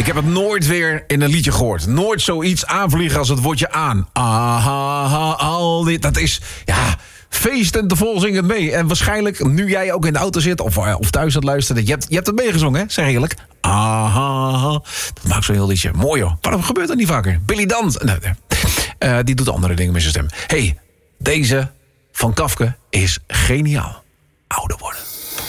Ik heb het nooit weer in een liedje gehoord. Nooit zoiets aanvliegen als het woordje aan. Al dit, dat is, ja, feestend de vol zingen het mee. En waarschijnlijk, nu jij ook in de auto zit of thuis aan het luisteren, je hebt het meegezongen, hè? Zeg eerlijk. Dat maakt zo'n heel liedje. Mooi, hoor. Waarom gebeurt dat niet vaker? Billy Dans. Die doet andere dingen met zijn stem. Hey, deze van Kafka is geniaal. Oude